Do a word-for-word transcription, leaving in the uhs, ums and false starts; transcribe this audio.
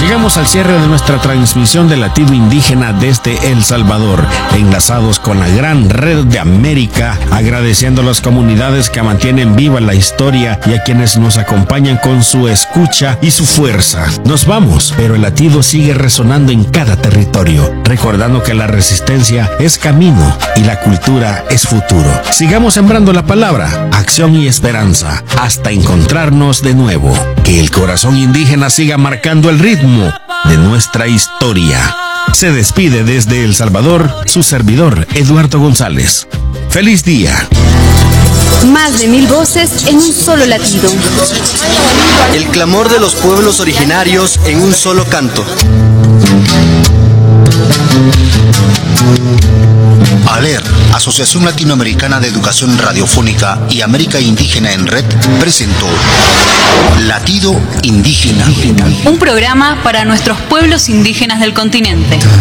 Llegamos al cierre de nuestra transmisión de Latido Indígena desde El Salvador, enlazados con la gran red de América, agradeciendo a las comunidades que mantienen viva la historia y a quienes nos acompañan con su escucha y su fuerza. Nos vamos, pero el latido sigue resonando en cada territorio, recordando que la resistencia es camino y la cultura es futuro. Sigamos sembrando la palabra, acción y esperanza, hasta encontrarnos de nuevo. Que el corazón indígena siga marcando el ritmo de nuestra historia. Se despide desde El Salvador su servidor, Eduardo González. ¡Feliz día! Más de mil voces en un solo latido. El clamor de los pueblos originarios en un solo canto. ALER, Asociación Latinoamericana de Educación Radiofónica y América Indígena en Red, presentó Latido Indígena. Un programa para nuestros pueblos indígenas del continente.